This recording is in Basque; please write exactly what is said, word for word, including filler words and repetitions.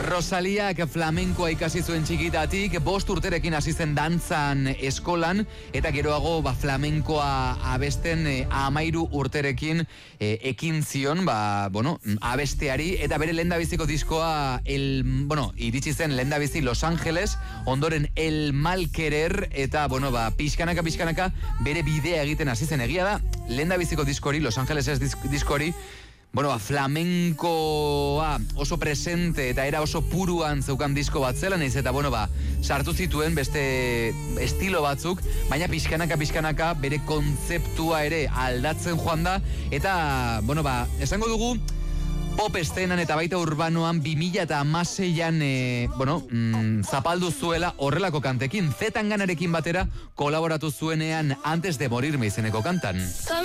Rosaliak flamenkoa ikasi zuen txikitatik, bost urterekin hasi zen dantzan eskolan, eta geroago ba, flamenkoa abesten e, amairu urterekin e, ekin zion, ba, bueno, abesteari, eta bere lehendabiziko diskoa, el, bueno, iritsi zen lehendabizi Los Angeles, ondoren El Malquerer, eta, bueno, ba, pixkanaka, pixkanaka, bere bidea egiten hasi zen. Egia da, lehendabiziko diskori, Los Angeles ez disk, diskori, bueno, ba, flamenkoa oso presente eta era oso puruan zeukan disko bat zela, naiz eta, bueno, ba, sartu zituen beste estilo batzuk, baina pixkanaka, pixkanaka bere kontzeptua ere aldatzen joan da, eta, bueno, ba, esango dugu, pop estenan eta baita urbanoan bi mila hamaseian e, bueno, mm, zapaldu zuela horrelako kantekin, Zetanganarekin batera kolaboratu zuenean Antes de morirme izeneko kantan.